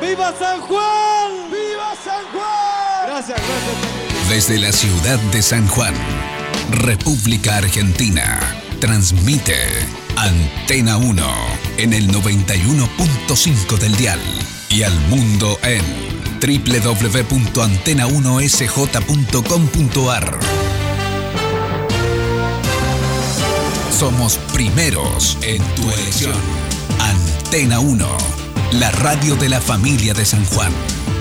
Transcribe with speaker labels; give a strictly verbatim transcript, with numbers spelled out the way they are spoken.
Speaker 1: ¡Viva San Juan! ¡Viva San Juan! Gracias, gracias.
Speaker 2: Desde la ciudad de San Juan, República Argentina, transmite Antena uno en el noventa y uno punto cinco del dial y al mundo en doble u doble u doble u punto antena uno s j punto com punto a r. Somos primeros en tu elección. Antena uno, la radio de la familia de San Juan.